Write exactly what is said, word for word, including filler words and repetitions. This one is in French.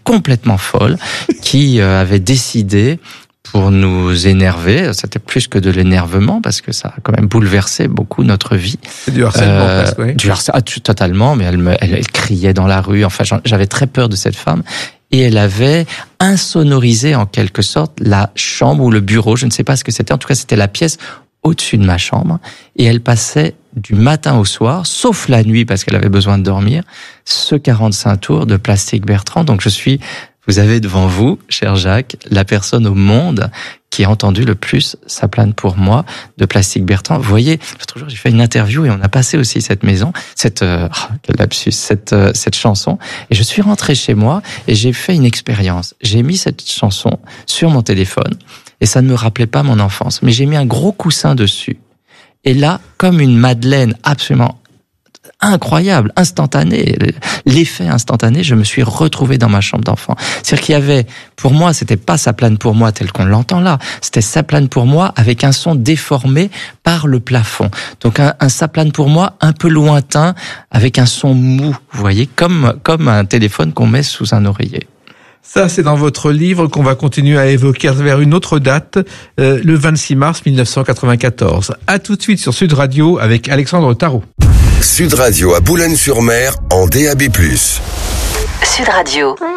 complètement folle qui euh, avait décidé, pour nous énerver, c'était plus que de l'énervement parce que ça a quand même bouleversé beaucoup notre vie. C'est du harcèlement euh, presque, oui. Du harcèlement, ah, totalement, mais elle, me, elle, elle criait dans la rue. Enfin, j'avais très peur de cette femme. Et elle avait insonorisé en quelque sorte la chambre ou le bureau, je ne sais pas ce que c'était. En tout cas, c'était la pièce au-dessus de ma chambre. Et elle passait du matin au soir, sauf la nuit parce qu'elle avait besoin de dormir, ce quarante-cinq tours de Plastique Bertrand. Donc je suis... Vous avez devant vous, cher Jacques, la personne au monde qui a entendu le plus Ça plane pour moi de Plastique Bertrand. Vous voyez, l'autre jour, j'ai fait une interview et on a passé aussi cette maison, cette, euh, oh, quel lapsus, cette, euh, cette chanson. Et je suis rentré chez moi et j'ai fait une expérience. J'ai mis cette chanson sur mon téléphone et ça ne me rappelait pas mon enfance. Mais j'ai mis un gros coussin dessus. Et là, comme une madeleine absolument incroyable, instantané, l'effet instantané, je me suis retrouvé dans ma chambre d'enfant. C'est-à-dire qu'il y avait, pour moi, c'était pas Ça plane pour moi tel qu'on l'entend là, c'était Ça plane pour moi avec un son déformé par le plafond. Donc un, un Ça plane pour moi un peu lointain, avec un son mou, vous voyez, comme, comme un téléphone qu'on met sous un oreiller. Ça, c'est dans votre livre qu'on va continuer à évoquer vers une autre date, euh, le vingt-six mars mille neuf cent quatre-vingt-quatorze. À tout de suite sur Sud Radio avec Alexandre Tarot. Sud Radio à Boulogne-sur-Mer en D A B plus. Sud Radio.